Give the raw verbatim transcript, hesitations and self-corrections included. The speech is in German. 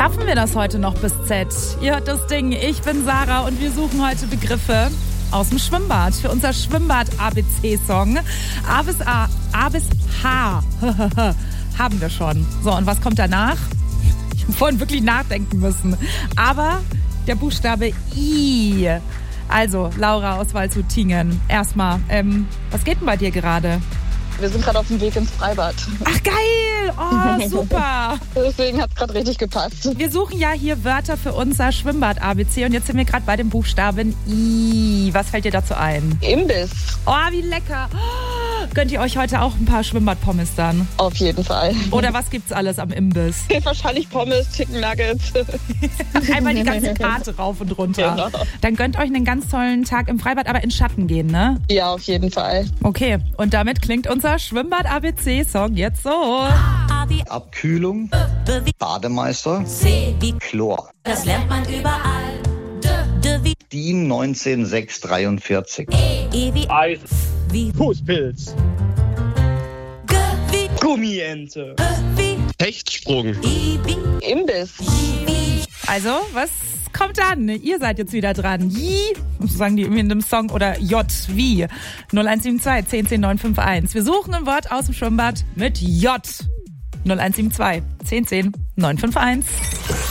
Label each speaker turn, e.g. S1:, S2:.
S1: Schaffen wir das heute noch bis Z? Ihr hört das Ding, ich bin Sarah und wir suchen heute Begriffe aus dem Schwimmbad für unser Schwimmbad-A B C-Song. A bis A, A bis H haben wir schon. So, und was kommt danach? Ich habe vorhin wirklich nachdenken müssen. Aber der Buchstabe I. Also, Laura aus Waldshut-Tiengen. Erstmal, ähm, was geht denn bei dir gerade?
S2: Wir sind gerade auf dem Weg ins Freibad.
S1: Ach, geil! Oh, super!
S2: Deswegen hat es gerade richtig gepasst.
S1: Wir suchen ja hier Wörter für unser Schwimmbad-A B C und jetzt sind wir gerade bei dem Buchstaben I. Was fällt dir dazu ein?
S2: Imbiss.
S1: Oh, wie lecker! Oh, gönnt ihr euch heute auch ein paar Schwimmbad-Pommes dann?
S2: Auf jeden Fall.
S1: Oder was gibt's alles am Imbiss?
S2: Wahrscheinlich Pommes, Chicken Nuggets.
S1: Einmal die ganze Karte rauf und runter.
S2: Genau.
S1: Dann gönnt euch einen ganz tollen Tag im Freibad, aber in Schatten gehen, ne?
S2: Ja, auf jeden Fall.
S1: Okay, und damit klingt unser Schwimmbad-A B C-Song jetzt so.
S3: Abkühlung, Bademeister,
S4: C wie
S3: Chlor.
S4: das lernt man überall. D, D wie
S3: DIN neunzehn sechshundertdreiundvierzig.
S4: E, E wie
S5: Eis,
S4: wie
S5: Fußpilz,
S4: G wie
S5: Gummiente,
S4: H wie
S5: Hechtsprung,
S4: I wie
S2: Imbiss.
S4: I wie
S1: Also, was kommt dann? Ihr seid jetzt wieder dran. J, sagen die irgendwie in dem Song, oder J wie null eins sieben zwei, zehn zehn neun fünf eins. Wir suchen ein Wort aus dem Schwimmbad mit J. null eins sieben zwei, zehn zehn neun fünf eins.